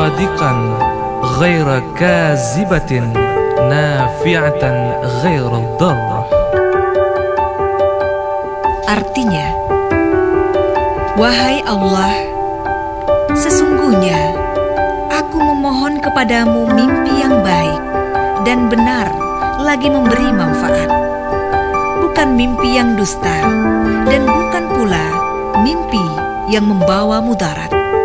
صادقا غير كاذبة نافعة غير ضارة. Artinya, wahai Allah, sesungguhnya aku memohon kepadamu mimpi yang baik dan benar lagi memberi manfaat, bukan mimpi yang dusta dan bukan pula mimpi yang membawa mudarat.